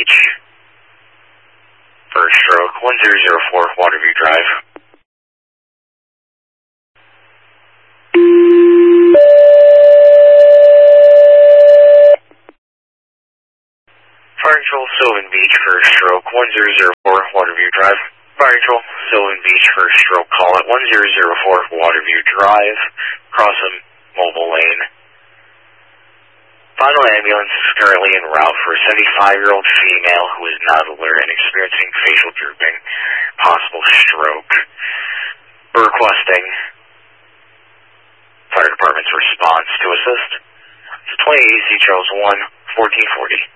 Beach. First stroke, 1004 Waterview Drive. Fire Control, Sylvan Beach, first stroke, 1004 Waterview Drive. Fire Control, Sylvan Beach, first stroke, call at 1004 Waterview Drive, crossing mobile lane. Final ambulance is currently en route for a 75-year-old female who is not alert and experiencing facial drooping, possible stroke. We're requesting fire department's response to assist. It's 20 AC Charles 1, 1440.